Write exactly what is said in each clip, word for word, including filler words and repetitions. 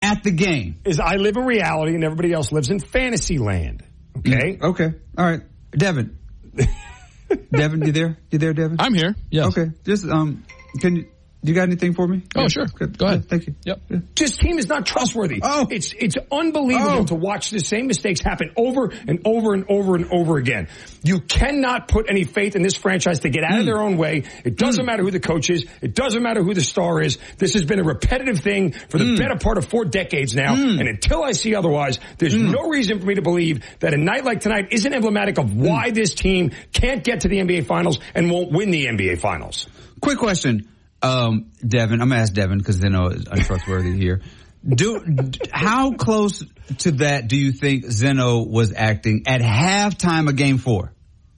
at the game. Is I live in reality and everybody else lives in fantasy land. Okay? Mm, okay. All right. Devin. Devin, you there? You there, Devin? I'm here. Yes. Okay. Just, um, can you, you got anything for me? Oh, yeah. sure. Good. Go ahead. Yeah, thank you. Yep. Yeah. This team is not trustworthy. Oh. It's it's unbelievable Oh. to watch the same mistakes happen over and over and over and over again. You cannot put any faith in this franchise to get out mm. of their own way. It doesn't mm. matter who the coach is. It doesn't matter who the star is. This has been a repetitive thing for the mm. better part of four decades now. Mm. And until I see otherwise, there's mm. no reason for me to believe that a night like tonight isn't emblematic of why mm. this team can't get to the N B A Finals and won't win the N B A Finals. Quick question. Um, Devin, I'm gonna ask Devin because Zeno is untrustworthy here. Do, how close to that do you think Zeno was acting at halftime of Game Four?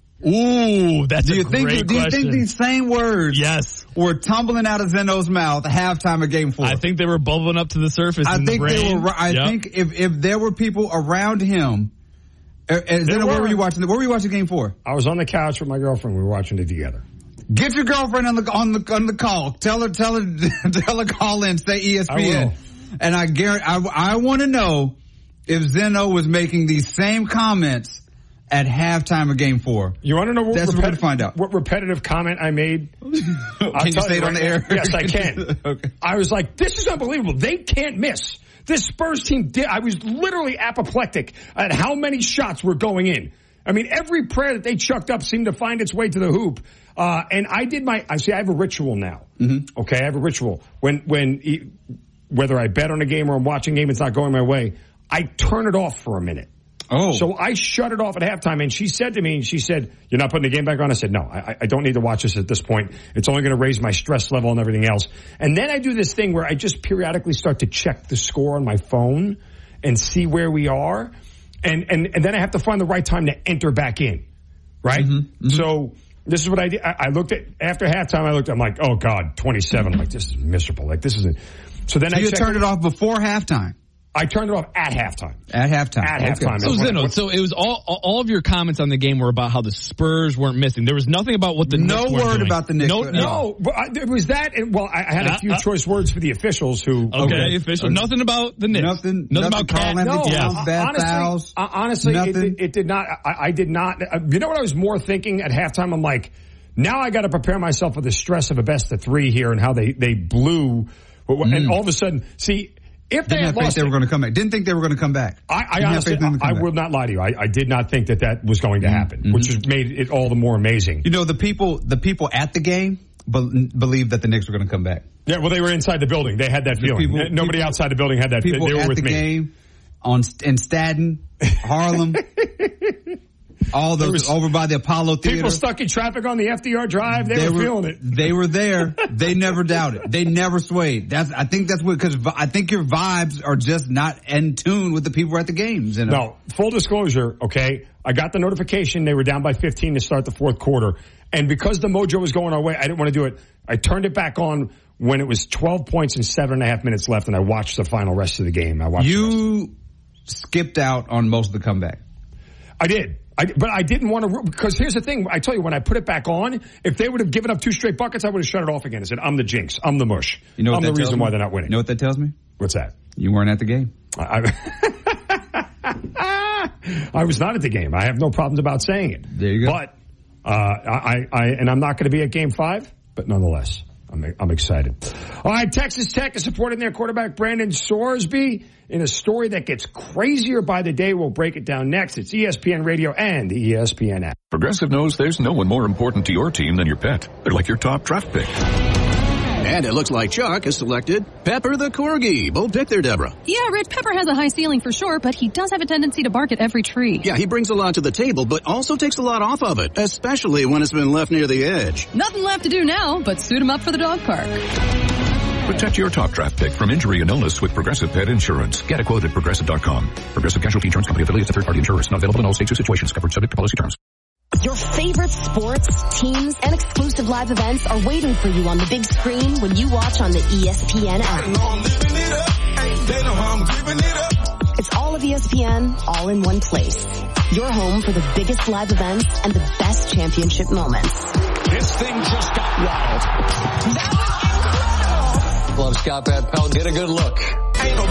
Ooh, that's do you a think, great Do you question. think these same words yes. were tumbling out of Zeno's mouth at halftime of Game Four? I think they were bubbling up to the surface. I in think the they were. I yep. think if if there were people around him, uh, Zeno, where were you watching? Where were you watching Game Four? I was on the couch with my girlfriend. We were watching it together. Get your girlfriend on the on the on the call. Tell her, tell her, tell her call in. Say E S P N. I will. And I guarantee, I, I want to know if Zeno was making these same comments at halftime of Game Four. You want to know what, That's repeti- what we're going to find out. What repetitive comment I made? Can you say it on the air? Yes, I can. Okay. I was like, this is unbelievable. They can't miss. This Spurs team did. I was literally apoplectic at how many shots were going in. I mean, every prayer that they chucked up seemed to find its way to the hoop. Uh, and I did my, I see, I have a ritual now. Mm-hmm. Okay. I have a ritual. When, when, whether I bet on a game or I'm watching a game, it's not going my way, I turn it off for a minute. Oh. So I shut it off at halftime, and she said to me, she said, you're not putting the game back on? I said, no, I, I don't need to watch this at this point. It's only going to raise my stress level and everything else. And then I do this thing where I just periodically start to check the score on my phone and see where we are. And, and, and then I have to find the right time to enter back in. Right? Mm-hmm, mm-hmm. So this is what I did. I, I looked at, after halftime, I looked, I'm like, oh God, twenty-seven. I'm like, this is miserable. Like, this isn't. So then so I you checked turned it off before halftime? I turned it off at halftime. At halftime. At okay. halftime. So, Zeno, so it was all all of your comments on the game were about how the Spurs weren't missing. There was nothing about what the no Knicks weren't word doing. about the Knicks. No, no. But I, it was that. And, well, I had a few uh, uh, choice words for the officials who. Okay, okay. official. Okay. Nothing about the Knicks. Nothing. Nothing, nothing about Cat. No, yes. bad honestly, fouls. Uh, honestly, it, it, it did not. I, I did not. Uh, you know what I was more thinking at halftime? I'm like, now I got to prepare myself for the stress of a best of three here and how they they blew, mm. and all of a sudden, see. If they didn't had have lost faith they were going to come back. Didn't think they were going to come back. I, I honestly, I, I will not lie to you. I, I did not think that that was going to happen, mm-hmm. which has made it all the more amazing. You know, the people, the people at the game be- believed that the Knicks were going to come back. Yeah, well, they were inside the building. They had that the feeling. People, Nobody people, outside the building had that. People they were at with the me. game on in Staten, Harlem. All those was, over by the Apollo Theater. People stuck in traffic on the F D R Drive. They, they were, were feeling it. They were there. They never doubted. They never swayed. That's. I think that's what because I think your vibes are just not in tune with the people at the games. You know? No, full disclosure. Okay, I got the notification they were down by fifteen to start the fourth quarter, and because the mojo was going our way, I didn't want to do it. I turned it back on when it was twelve points and seven and a half minutes left, and I watched the final rest of the game. I watched. You skipped out on most of the comeback. I did. I, but I didn't want to, because here's the thing. I tell you, when I put it back on, if they would have given up two straight buckets, I would have shut it off again. I said, I'm the jinx. I'm the mush. You know what I'm that the reason me? why they're not winning. You know what that tells me? What's that? You weren't at the game. I, I, I was not at the game. I have no problems about saying it. There you go. But, uh, I, I, and I'm not going to be at game five, but nonetheless, I'm, I'm excited. All right. Texas Tech is supporting their quarterback, Brandon Sorsby, in a story that gets crazier by the day. We'll break it down next. It's E S P N Radio and the E S P N app. Progressive knows there's no one more important to your team than your pet. They're like your top draft pick. And it looks like Chuck has selected Pepper the Corgi. Bold pick there, Deborah. Yeah, Rich, Pepper has a high ceiling for sure, but he does have a tendency to bark at every tree. Yeah, he brings a lot to the table, but also takes a lot off of it, especially when it's been left near the edge. Nothing left to do now but suit him up for the dog park. Protect your top draft pick from injury and illness with Progressive Pet Insurance. Get a quote at Progressive dot com. Progressive Casualty Insurance Company affiliates of third-party insurers. Not available in all states or situations. Covered subject to policy terms. Your favorite sports, teams, and exclusive live events are waiting for you on the big screen when you watch on the E S P N app. It's all of E S P N, all in one place. Your home for the biggest live events and the best championship moments. This thing just got wild. Love Scott Van Pelt. Get a good look. Ain't no